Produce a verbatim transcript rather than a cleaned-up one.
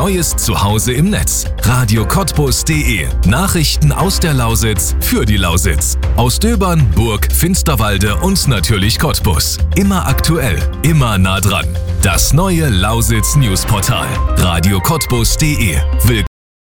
neues Zuhause im Netz. radio cottbus punkt de. Nachrichten aus der Lausitz für die Lausitz. Aus Döbern, Burg, Finsterwalde und natürlich Cottbus. Immer aktuell, immer nah dran. Das neue Lausitz Newsportal. radio cottbus punkt de.